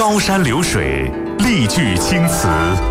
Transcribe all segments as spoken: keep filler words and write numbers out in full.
高山流水，丽句青词，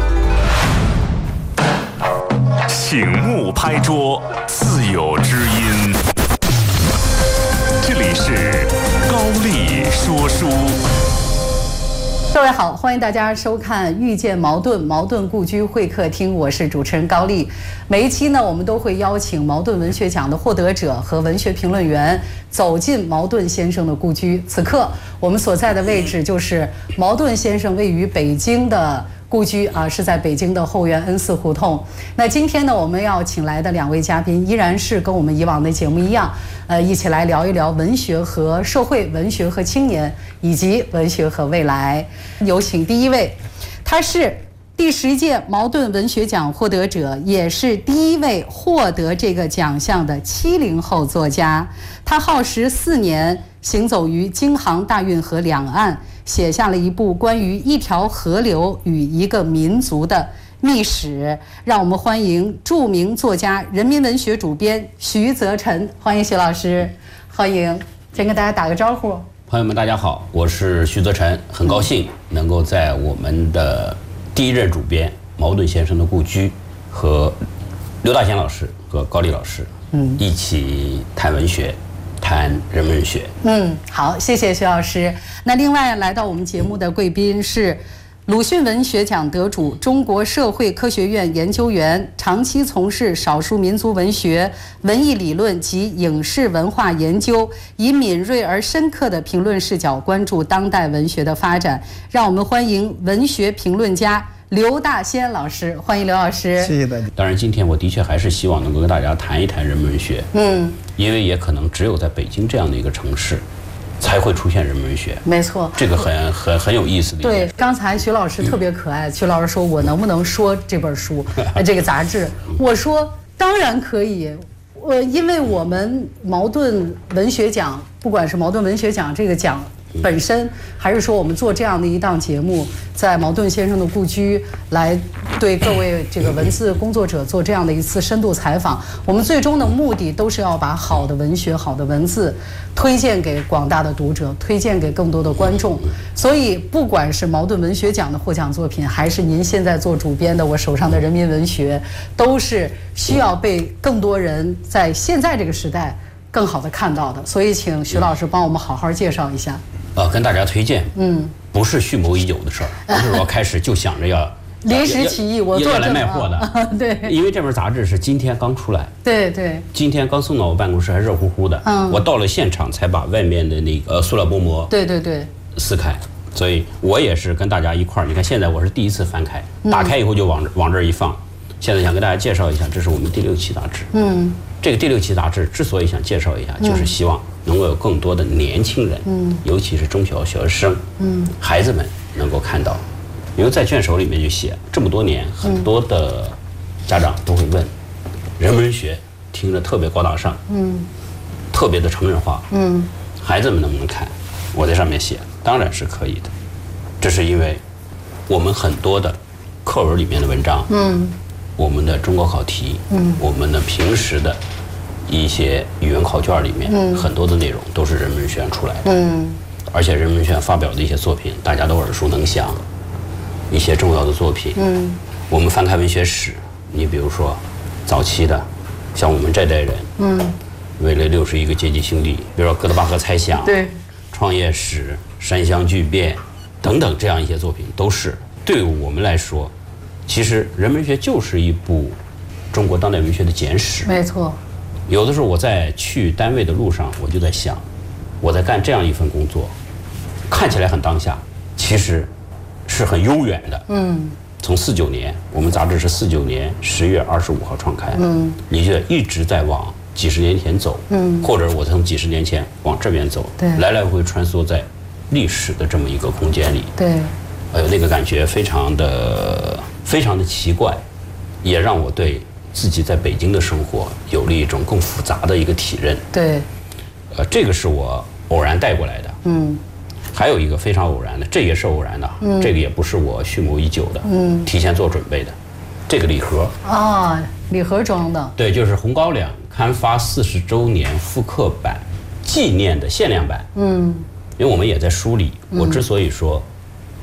醒目拍桌，自有知音。这里是高丽说书。 各位好，欢迎大家收看《遇见茅盾茅盾故居会客厅》，我是主持人高丽。每一期呢，我们都会邀请茅盾文学奖的获得者和文学评论员走进茅盾先生的故居。此刻我们所在的位置就是茅盾先生位于北京的故居啊，是在北京的后园恩寺胡同。那今天呢，我们要请来的两位嘉宾依然是跟我们以往的节目一样，呃，一起来聊一聊文学和社会、文学和青年，以及文学和未来。有请第一位，他是第十届茅盾文学奖获得者，也是第一位获得这个奖项的七零后作家。他耗时四年，行走于京杭大运河两岸，写下了一部关于一条河流与一个民族的秘史。让我们欢迎著名作家、人民文学主编徐则臣，欢迎徐老师，欢迎，先跟大家打个招呼。 朋友们，大家好，我是徐则臣，很高兴能够在我们的第一任主编茅盾先生的故居和刘大贤老师和高丽老师，嗯，一起谈文学，谈人文学。 嗯，好，谢谢徐老师。那另外来到我们节目的贵宾是鲁迅文学奖得主、中国社会科学院研究员，长期从事少数民族文学、文艺理论及影视文化研究，以敏锐而深刻的评论视角关注当代文学的发展。让我们欢迎文学评论家刘大仙老师，欢迎刘老师。 谢谢大家。 当然，今天我的确还是希望能够跟大家谈一谈人文学，嗯，因为也可能只有在北京这样的一个城市，才会出现人文学。 没错， 这个很很很有意思的一件事。 对，刚才徐老师特别可爱，徐老师说我能不能说这本书，这个杂志？我说当然可以。我因为我们茅盾文学奖，不管是茅盾文学奖这个奖本身，还是说我们做这样的一档节目，在茅盾先生的故居来对各位这个文字工作者做这样的一次深度采访，我们最终的目的都是要把好的文学、好的文字推荐给广大的读者，推荐给更多的观众。所以不管是茅盾文学奖的获奖作品，还是您现在做主编的我手上的人民文学，都是需要被更多人在现在这个时代更好的看到的。所以请徐老师帮我们好好介绍一下。 呃，跟大家推荐，嗯，不是蓄谋已久的事儿，不是说开始就想着要临时起意，我做要来卖货的， 对， 因为这本杂志是今天刚出来， 对对， 今天刚送到我办公室，还热乎乎的，嗯，我到了现场才把外面的那个呃塑料薄膜， 对对对， 撕开，所以我也是跟大家一块儿，你看现在我是第一次翻开，打开以后就往往这儿一放，现在想跟大家介绍一下，这是我们第六期杂志，嗯，这个第六期杂志之所以想介绍一下，就是希望能够有更多的年轻人，嗯，尤其是中小学生，嗯，孩子们能够看到，因为在卷首里面就写这么多年，很多的家长都会问，人文学听着特别高大上，嗯，特别的成人化，嗯，孩子们能不能看？我在上面写，当然是可以的，这是因为我们很多的课文里面的文章，嗯，我们的中国考题，嗯，我们的平时的一些语文考卷里面，嗯，很多的内容都是人文学院出来的，嗯，而且人文学院发表的一些作品，大家都耳熟能详，一些重要的作品，嗯，我们翻开文学史，你比如说早期的，像我们这代人，嗯，为了六十一个阶级兄弟，比如说哥德巴赫猜想， 对， 创业史、山乡巨变等等这样一些作品，都是对于我们来说，其实人文学就是一部中国当代文学的简史， 没错。 有的时候我在去单位的路上，我就在想，我在干这样一份工作，看起来很当下，其实是很悠远的。嗯，从四九年，我们杂志是四九年十月二十五号创刊，嗯，你就一直在往几十年前走，嗯，或者我从几十年前往这边走， 对， 来来回回穿梭在历史的这么一个空间里， 对， 哎呦，那个感觉非常的非常的奇怪，也让我对自己在北京的生活有了一种更复杂的一个体认。 对， 呃，这个是我偶然带过来的。嗯，还有一个非常偶然的，这也是偶然的，嗯，这个也不是我蓄谋已久的，嗯，提前做准备的。这个礼盒啊，礼盒装的， 对，就是《红高粱》刊发四十周年复刻版纪念的限量版。嗯，因为我们也在梳理，我之所以说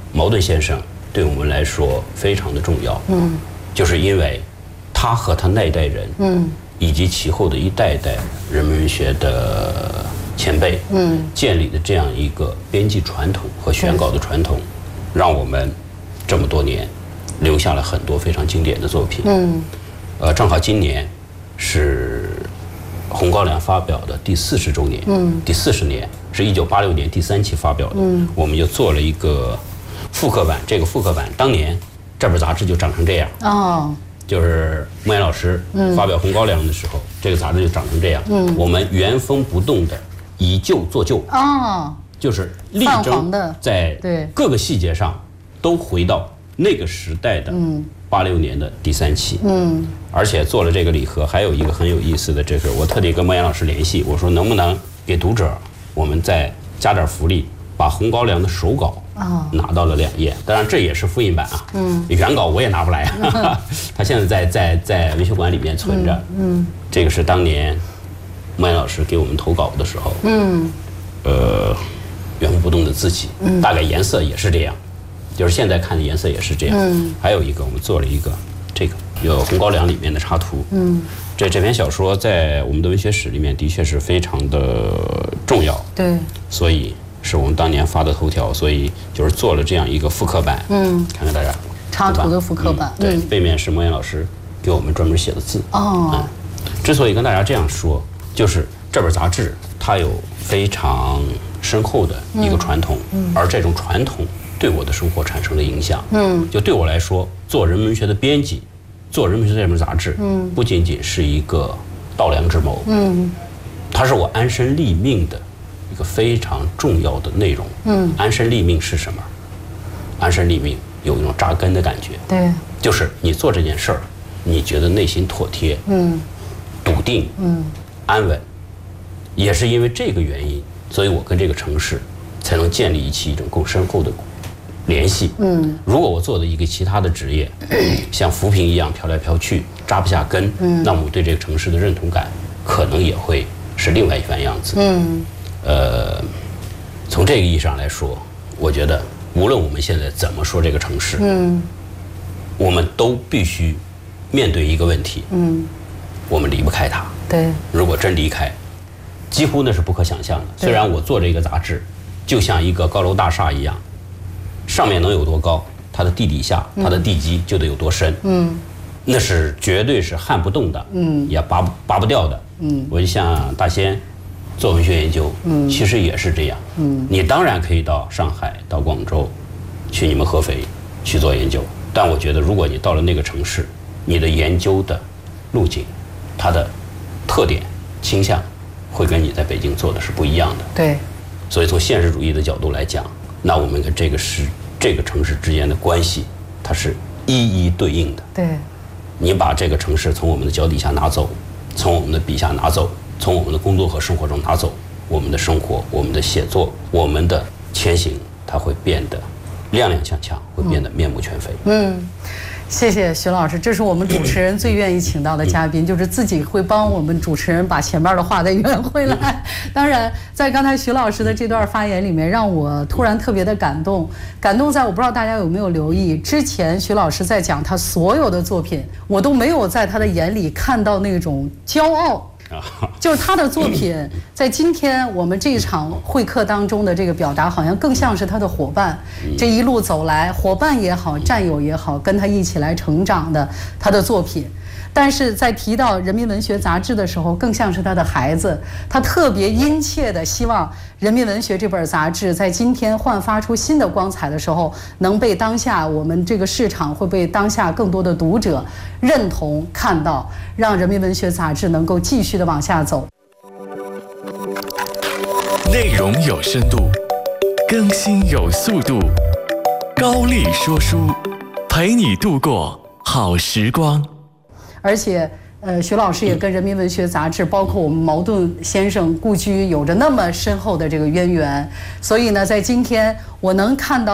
茅盾先生对我们来说非常的重要，嗯，就是因为他和他那一代人，嗯，以及其后的一代代人民文学的前辈，嗯，建立的这样一个编辑传统和选稿的传统，让我们这么多年留下了很多非常经典的作品，嗯，呃，正好今年是红高粱发表的第四十周年，嗯，第四十年是一九八六年第三期发表的，嗯，我们就做了一个复刻版。这个复刻版当年这本杂志就长成这样，哦，就是莫言老师发表红高粱的时候，嗯、这个杂志就长成这样，嗯，我们原封不动的以旧做旧，哦，就是力争在各个细节上都回到那个时代的，嗯。八六年的第三期，嗯，而且做了这个礼盒，还有一个很有意思的，这是我特地跟莫言老师联系，我说能不能给读者我们再加点福利，把红高粱的手稿拿到了两页，当然这也是复印版啊，嗯，原稿我也拿不来，他现在在在在文学馆里面存着，嗯，这个是当年莫言老师给我们投稿的时候，嗯，呃，原封不动的字迹，大概颜色也是这样。就是现在看的颜色也是这样。嗯，还有一个我们做了一个这个有红高粱里面的插图。嗯，这这篇小说在我们的文学史里面的确是非常的重要。对，所以是我们当年发的头条，所以就是做了这样一个复刻版。嗯，看看大家插图的复刻版。 嗯、对，嗯、背面是莫言老师给我们专门写的字。哦、嗯，之所以跟大家这样说，就是这本杂志它有非常深厚的一个传统，嗯、而这种传统对我的生活产生了影响。嗯，就对我来说，做人文学的编辑，做人文学这本杂志，嗯，不仅仅是一个稻粱之谋，嗯，它是我安身立命的一个非常重要的内容。嗯，安身立命是什么？安身立命有一种扎根的感觉。对，就是你做这件事儿，你觉得内心妥帖，嗯，笃定，嗯，安稳。也是因为这个原因，所以我跟这个城市才能建立起一种更深厚的联系。嗯，如果我做的一个其他的职业，像浮萍一样飘来飘去，扎不下根，嗯，那么我对这个城市的认同感可能也会是另外一番样子。嗯，呃，从这个意义上来说，我觉得无论我们现在怎么说这个城市，嗯，我们都必须面对一个问题，嗯，我们离不开它。对，如果真离开，几乎那是不可想象的。虽然我做这个杂志，就像一个高楼大厦一样。上面能有多高，它的地底下，它的地基就得有多深。嗯，那是绝对是撼不动的，嗯，也拔不拔不掉的。嗯，我就像大仙做文学研究，嗯，其实也是这样。嗯，你当然可以到上海、到广州，去你们合肥去做研究，但我觉得如果你到了那个城市，你的研究的路径，它的特点、倾向，会跟你在北京做的是不一样的。对，所以从现实主义的角度来讲，那我们跟这个是这个城市之间的关系，它是一一对应的。对，你把这个城市从我们的脚底下拿走，从我们的笔下拿走，从我们的工作和生活中拿走，我们的生活、我们的写作、我们的前行，它会变得踉踉跄跄，会变得面目全非。嗯。谢谢徐老师，这是我们主持人最愿意请到的嘉宾，就是自己会帮我们主持人把前面的话再圆回来。当然，在刚才徐老师的这段发言里面，让我突然特别的感动。感动在我不知道大家有没有留意，之前徐老师在讲他所有的作品，我都没有在他的眼里看到那种骄傲。就是他的作品在今天我们这一场会客当中的这个表达，好像更像是他的伙伴。这一路走来，伙伴也好，战友也好，跟他一起来成长的他的作品。但是在提到人民文学杂志的时候，更像是他的孩子。他特别殷切的希望人民文学这本杂志在今天焕发出新的光彩的时候，能被当下我们这个市场，会被当下更多的读者认同看到，让人民文学杂志能够继续的往下走。 内容有深度，更新有速度，高丽说书，陪你度过好时光。 而且，呃，徐老师也跟人民文学杂志，包括我们茅盾先生故居有着那么深厚的这个渊源，所以呢，在今天我能看到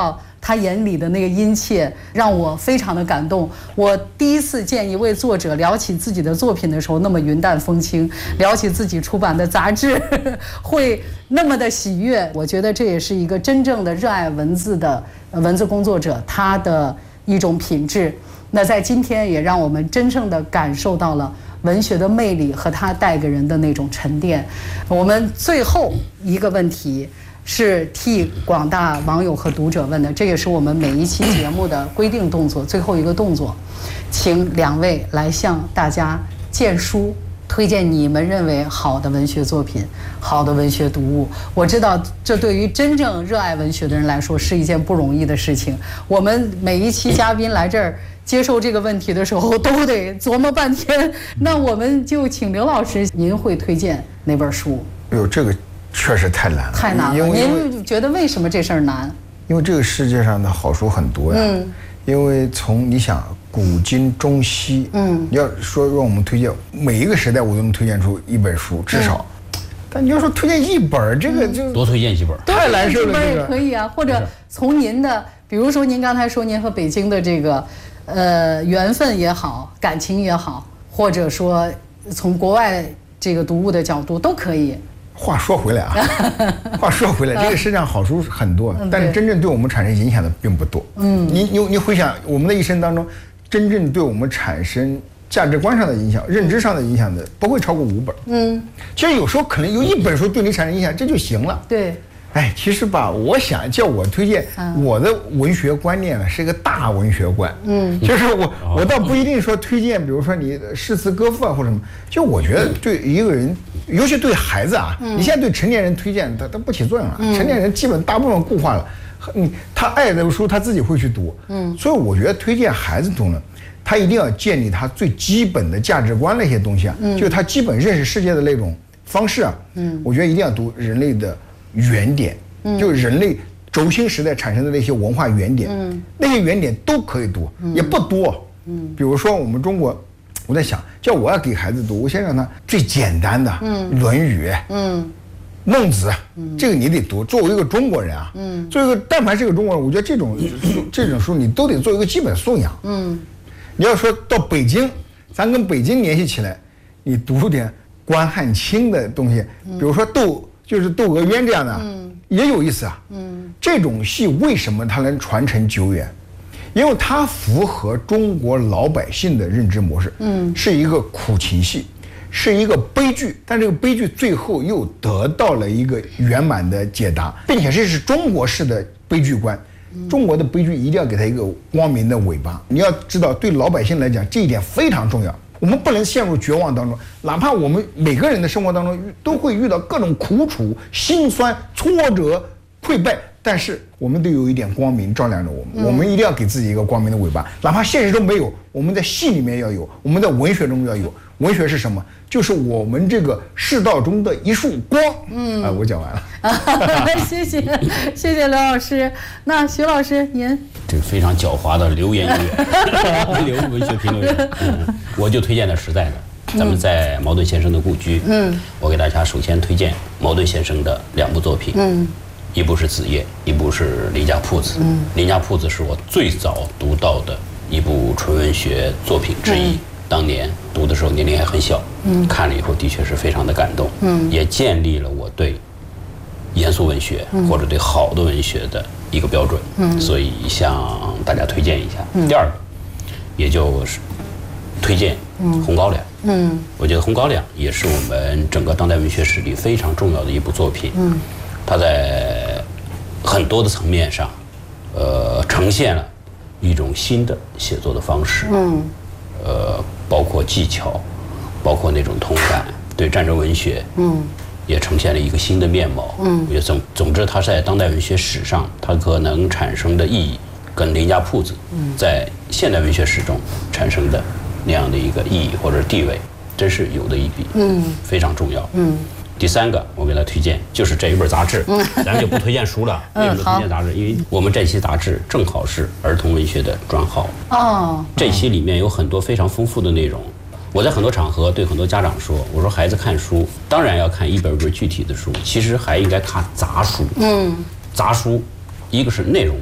他眼里的那个殷切，让我非常的感动。我第一次见一位作者聊起自己的作品的时候，那么云淡风轻；聊起自己出版的杂志，会那么的喜悦。我觉得这也是一个真正的热爱文字的文字工作者他的一种品质。那在今天也让我们真正的感受到了文学的魅力和它带给人的那种沉淀。我们最后一个问题是替广大网友和读者问的，这也是我们每一期节目的规定动作，最后一个动作，请两位来向大家荐书，推荐你们认为好的文学作品、好的文学读物。我知道这对于真正热爱文学的人来说是一件不容易的事情。我们每一期嘉宾来这儿接受这个问题的时候都得琢磨半天。那我们就请刘老师，您会推荐哪本书？ 哎呦，这个确实太难了， 太难了。您觉得为什么这事儿难？ 因为这个世界上的好书很多呀。嗯。因为从你想古今中西，嗯，你要说让我们推荐每一个时代，我都能推荐出一本书，至少。嗯、但你要说推荐一本，这个就多推荐几本， 太难受了。 这个也可以啊，或者从您的，比如说您刚才说您和北京的这个，呃，缘分也好，感情也好，或者说从国外这个读物的角度都可以。 话说回来啊，话说回来，这个世界上好书很多，但是真正对我们产生影响的并不多。嗯，你你你回想我们的一生当中，真正对我们产生价值观上的影响、认知上的影响的，不会超过五本。嗯，其实有时候可能有一本书对你产生影响，这就行了。 对。 哎，其实吧，我想叫我推荐我的文学观念呢，是一个大文学观。嗯，就是我我倒不一定说推荐，比如说你诗词歌赋啊或者什么。就我觉得对一个人，尤其对孩子啊，你现在对成年人推荐，它它不起作用了。成年人基本大部分固化了，嗯，他爱的书他自己会去读。嗯，所以我觉得推荐孩子读呢，他一定要建立他最基本的价值观那些东西啊，就是他基本认识世界的那种方式啊。嗯，我觉得一定要读人类的原点，就人类轴心时代产生的那些文化原点，嗯，那些原点都可以读，也不多，嗯，比如说我们中国，我在想，叫我要给孩子读，我先让他最简单的，嗯，《论语》，嗯，孟子，嗯，这个你得读。作为一个中国人啊，嗯，作为一个但凡是个中国人，我觉得这种书这种书你都得做一个基本素养，嗯，你要说到北京，咱跟北京联系起来，你读点关汉卿的东西，比如说窦。就是《窦娥冤》这样的，嗯，也有意思啊。嗯，这种戏为什么它能传承久远？因为它符合中国老百姓的认知模式。嗯，是一个苦情戏，是一个悲剧，但这个悲剧最后又得到了一个圆满的解答，并且这是中国式的悲剧观。中国的悲剧一定要给它一个光明的尾巴。你要知道，对老百姓来讲，这一点非常重要。我们不能陷入绝望当中，哪怕我们每个人的生活当中都会遇到各种苦楚、辛酸、挫折、溃败，但是我们都有一点光明照亮着我们。嗯、我们一定要给自己一个光明的尾巴，哪怕现实中没有，我们在戏里面要有，我们在文学中要有。文学是什么？就是我们这个世道中的一束光。嗯，啊，我讲完了。 谢谢，谢谢刘老师。那徐老师，您这个非常狡猾的流言语，流文学评论员。嗯，我就推荐的实在的，咱们在茅盾先生的故居。嗯，我给大家首先推荐茅盾先生的两部作品。嗯，一部是《子夜》，一部是《林家铺子》。嗯，《林家铺子》是我最早读到的一部纯文学作品之一。嗯，当年读的时候年龄还很小，嗯，看了以后的确是非常的感动，嗯，也建立了我对严肃文学、嗯、或者对好的文学的一个标准，嗯，所以向大家推荐一下。嗯、第二个，也就是推荐《红高粱》，嗯，我觉得《红高粱》也是我们整个当代文学史里非常重要的一部作品，嗯，它在很多的层面上，呃，呈现了一种新的写作的方式，嗯。呃，包括技巧，包括那种同感，对战争文学，嗯，也呈现了一个新的面貌，嗯，也总总之，它在当代文学史上，它可能产生的意义，跟林家铺子在现代文学史中产生的那样的一个意义或者地位，真是有的一比，嗯，非常重要，嗯。第三个，我给他推荐就是这一本杂志，咱就不推荐书了，为什么推荐杂志？因为我们这期杂志正好是儿童文学的专号哦。这期里面有很多非常丰富的内容。我在很多场合对很多家长说，我说孩子看书当然要看一本本具体的书，其实还应该看杂书。嗯，杂书，一个是内容，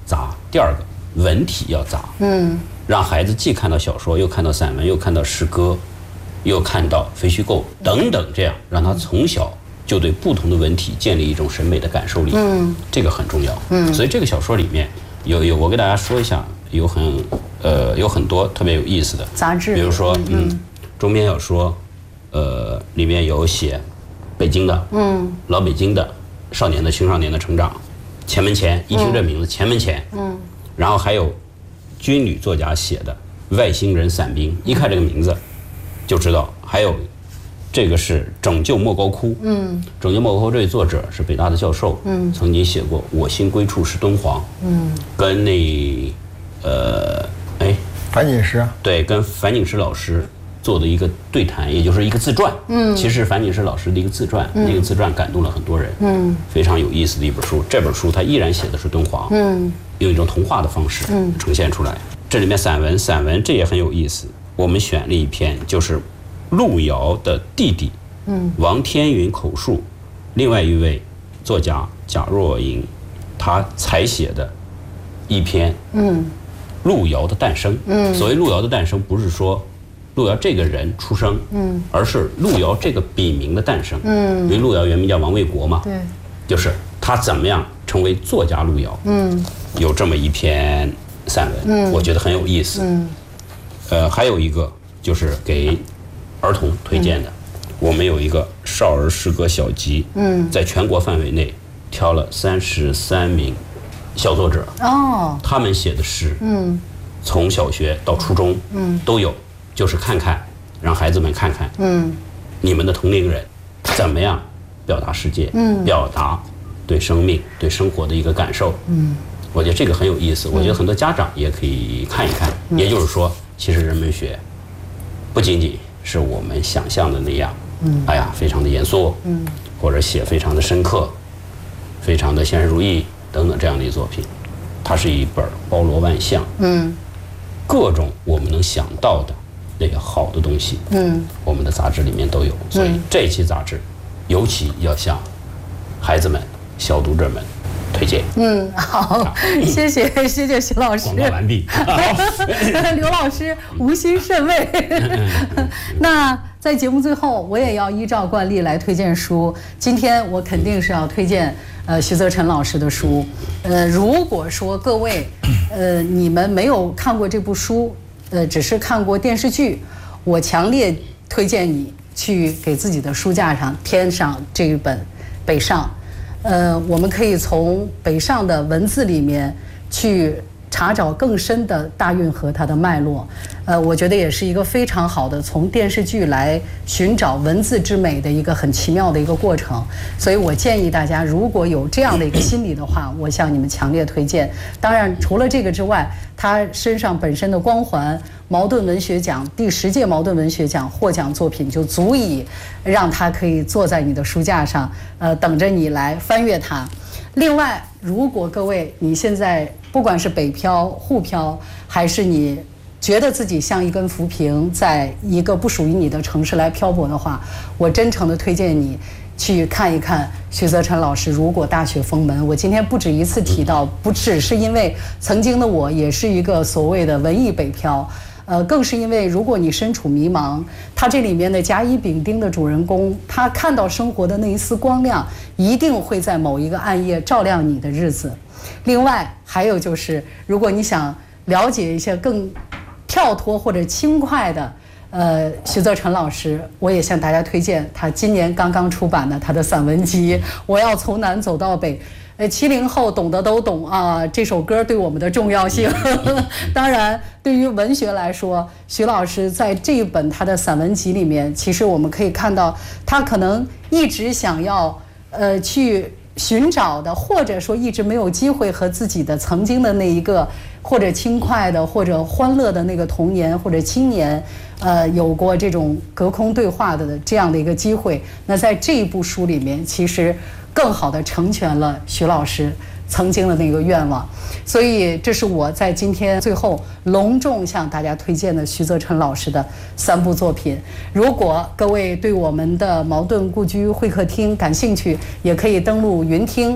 杂，第二个文体要杂，嗯，让孩子既看到小说，又看到散文，又看到诗歌，又看到非虚构等等，这样让他从小就对不同的文体建立一种审美的感受力，嗯，这个很重要，嗯，所以这个小说里面有有，我给大家说一下，有很呃有很多特别有意思的杂志， 比如说嗯，嗯中篇小说，呃里面有写北京的，嗯，老北京的少年的青少年的成长，前门前，一听这名字，前门前，嗯，然后还有军旅作家写的外星人伞兵，一看这个名字就知道，还有这个是拯救莫高窟，嗯，拯救莫高窟这位作者是北大的教授，嗯，曾经写过我心归处是敦煌，嗯，跟那呃哎樊锦诗啊， 对，跟樊锦诗老师做的一个对谈，也就是一个自传，嗯，其实樊锦诗老师的一个自传，嗯，那个自传感动了很多人，嗯，非常有意思的一本书。这本书它依然写的是敦煌，嗯，用一种童话的方式呈现出来。这里面散文，散文这也很有意思。我们选了一篇，就是路遥的弟弟，嗯，王天云口述，另外一位作家贾若莹，他采写的一篇，嗯，路遥的诞生。嗯，所谓路遥的诞生，不是说路遥这个人出生，嗯，而是路遥这个笔名的诞生，嗯，因为路遥原名叫王卫国嘛， 对， 就是他怎么样成为作家路遥，嗯，有这么一篇散文，嗯，我觉得很有意思，嗯，呃，还有一个就是给儿童推荐的，嗯，我们有一个少儿诗歌小集，嗯，在全国范围内挑了三十三名小作者，哦，他们写的诗，嗯，从小学到初中，嗯，都有。就是看看，让孩子们看看，嗯，你们的同龄人怎么样表达世界，嗯，表达对生命、对生活的一个感受，嗯，我觉得这个很有意思。我觉得很多家长也可以看一看。嗯，也就是说，其实人文学不仅仅是我们想象的那样，嗯，哎呀，非常的严肃，嗯，或者写非常的深刻，非常的现实主义等等这样的作品，它是一本包罗万象，嗯，各种我们能想到的那个好的东西，嗯，我们的杂志里面都有，所以这一期杂志尤其要向孩子们、小读者们推荐。 嗯，好，谢谢谢谢徐老师。 广告完毕。 刘老师无心甚慰。那在节目最后，我也要依照惯例来推荐书。今天我肯定是要推荐呃徐则成老师的书。呃，如果说各位呃你们没有看过这部书，呃，只是看过电视剧，我强烈推荐你去给自己的书架上添上这一本《北上》。呃，我们可以从北上的文字里面去查找更深的大运河它的脉络。呃，我觉得也是一个非常好的从电视剧来寻找文字之美的一个很奇妙的一个过程。所以我建议大家，如果有这样的一个心理的话，我向你们强烈推荐。当然，除了这个之外，他身上本身的光环，茅盾文学奖第十届茅盾文学奖获奖作品就足以让他可以坐在你的书架上，呃，等着你来翻阅它。另外，如果各位你现在不管是北漂、沪漂，还是你觉得自己像一根浮萍，在一个不属于你的城市来漂泊的话，我真诚的推荐你去看一看徐则成老师《如果大雪封门》。我今天不止一次提到，不只是因为曾经的我也是一个所谓的文艺北漂，呃，更是因为如果你身处迷茫，他这里面的甲乙丙丁的主人公，他看到生活的那一丝光亮，一定会在某一个暗夜照亮你的日子。另外还有就是，如果你想了解一些更跳脱或者轻快的呃，徐则成老师，我也向大家推荐他今年刚刚出版的他的散文集《我要从南走到北》。呃，七零后懂得都懂啊，这首歌对我们的重要性。当然，对于文学来说，徐老师在这一本他的散文集里面，其实我们可以看到，他可能一直想要呃去寻找的，或者说一直没有机会和自己的曾经的那一个或者轻快的或者欢乐的那个童年或者青年，呃，有过这种隔空对话的这样的一个机会。那在这一部书里面，其实更好的成全了徐老师曾经的那个愿望。所以这是我在今天最后隆重向大家推荐的徐则成老师的三部作品。如果各位对我们的茅盾故居会客厅感兴趣，也可以登录云听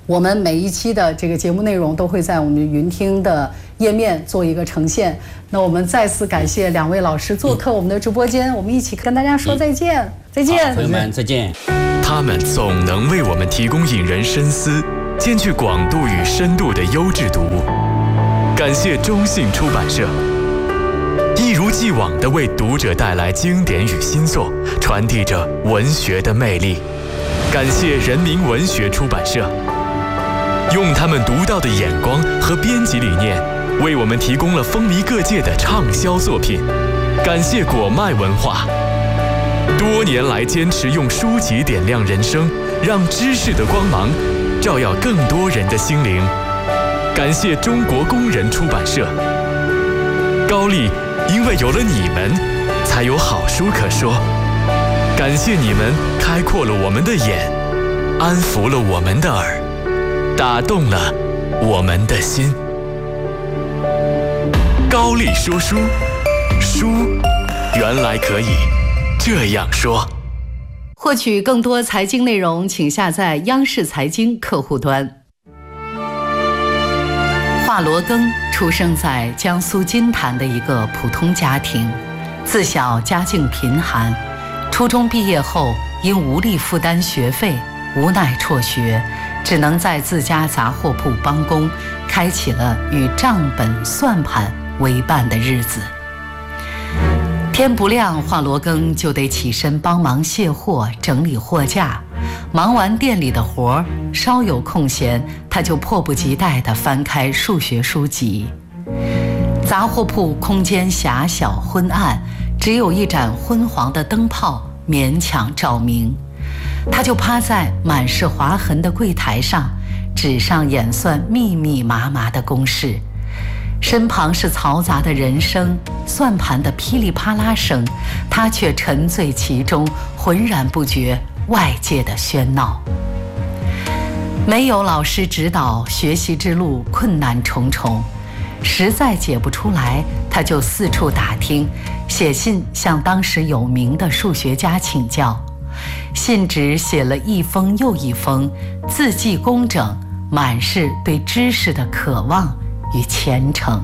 我们每一期的这个节目内容都会在我们云听的页面做一个呈现。那我们再次感谢两位老师做客我们的直播间，我们一起跟大家说再见，嗯、再见， 朋友们再见。 他们总能为我们提供引人深思、兼具广度与深度的优质读物。感谢中信出版社，一如既往地为读者带来经典与新作，传递着文学的魅力。感谢人民文学出版社，用他们独到的眼光和编辑理念，为我们提供了风靡各界的畅销作品。感谢果麦文化，多年来坚持用书籍点亮人生，让知识的光芒照耀更多人的心灵。感谢中国工人出版社，高丽因为有了你们，才有好书可说。感谢你们开阔了我们的眼，安抚了我们的耳，打动了我们的心。高丽说书，书原来可以这样说。 获取更多财经内容，请下载央视财经客户端。华罗庚出生在江苏金坛的一个普通家庭，自小家境贫寒。初中毕业后，因无力负担学费，无奈辍学，只能在自家杂货铺帮工，开启了与账本算盘为伴的日子。天不亮，华罗庚就得起身帮忙卸货、整理货架。忙完店里的活儿，稍有空闲，他就迫不及待地翻开数学书籍。杂货铺空间狭小昏暗，只有一盏昏黄的灯泡勉强照明。他就趴在满是划痕的柜台上，纸上演算密密麻麻的公式，身旁是嘈杂的人声，算盘的噼里啪啦声，他却沉醉其中，浑然不觉外界的喧闹。没有老师指导，学习之路困难重重，实在解不出来，他就四处打听，写信向当时有名的数学家请教。信纸写了一封又一封，字迹工整，满是对知识的渴望与虔诚。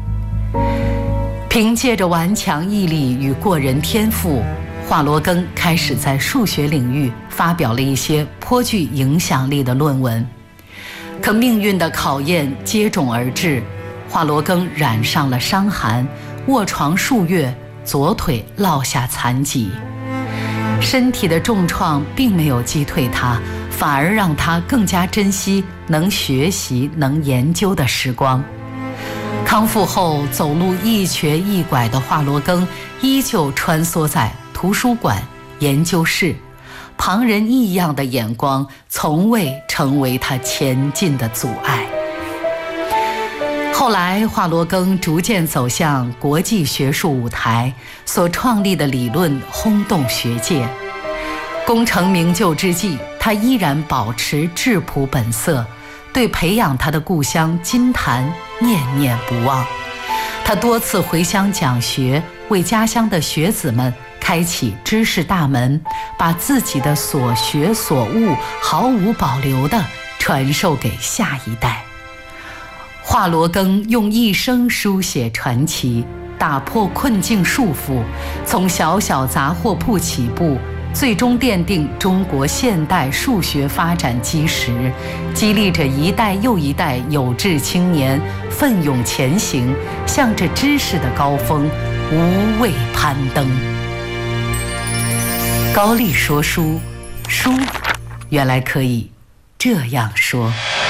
凭借着顽强毅力与过人天赋，华罗庚开始在数学领域发表了一些颇具影响力的论文。可命运的考验接踵而至，华罗庚染上了伤寒，卧床数月，左腿落下残疾。身体的重创并没有击退他，反而让他更加珍惜能学习、能研究的时光。康复后，走路一瘸一拐的华罗庚依旧穿梭在图书馆、研究室，旁人异样的眼光从未成为他前进的阻碍。后来，华罗庚逐渐走向国际学术舞台，所创立的理论轰动学界。功成名就之际，他依然保持质朴本色，对培养他的故乡金坛念念不忘。他多次回乡讲学，为家乡的学子们开启知识大门，把自己的所学所悟毫无保留地传授给下一代。华罗庚用一生书写传奇，打破困境束缚，从小小杂货铺起步，最终奠定中国现代数学发展基石，激励着一代又一代有志青年奋勇前行，向着知识的高峰无畏攀登。高丽说书，书原来可以这样说。